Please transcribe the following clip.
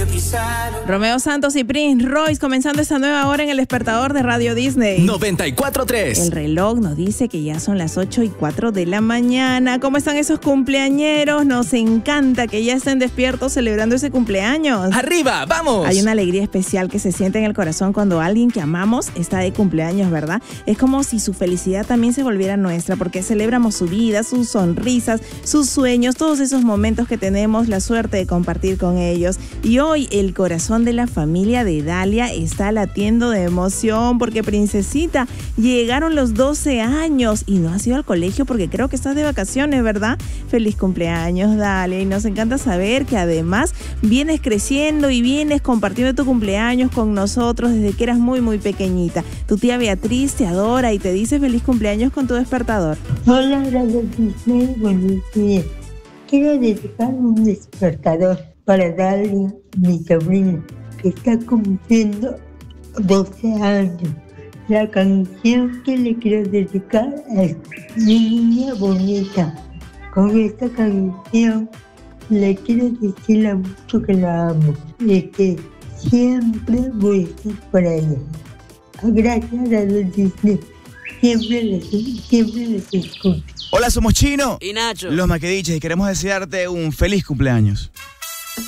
Romeo Santos y Prince Royce comenzando esta nueva hora en el despertador de Radio Disney 94.3. El reloj nos dice que ya son las 8:04 de la mañana. ¿Cómo están esos cumpleañeros? Nos encanta que ya estén despiertos celebrando ese cumpleaños. ¡Arriba, vamos! Hay una alegría especial que se siente en el corazón cuando alguien que amamos está de cumpleaños, ¿verdad? Es como si su felicidad también se volviera nuestra, porque celebramos su vida, sus sonrisas, sus sueños, todos esos momentos que tenemos la suerte de compartir con ellos. Y hoy el corazón de la familia de Dalia está latiendo de emoción porque, princesita, llegaron los 12 años y no has ido al colegio porque creo que estás de vacaciones, ¿verdad? Feliz cumpleaños, Dalia, y nos encanta saber que además vienes creciendo y vienes compartiendo tu cumpleaños con nosotros desde que eras muy, muy pequeñita. Tu tía Beatriz te adora y te dice feliz cumpleaños con tu despertador. Hola, Radio Disney, buenos días. Quiero dedicar un despertador para Dalia, mi sobrina, que está cumpliendo 12 años. La canción que le quiero dedicar es Mi Niña Bonita. Con esta canción le quiero decir lo mucho que la amo y que siempre voy a estar para ella. Gracias, Radio Disney. Siempre les escucho. Hola, somos Chino y Nacho, los Maquediches, y queremos desearte un feliz cumpleaños.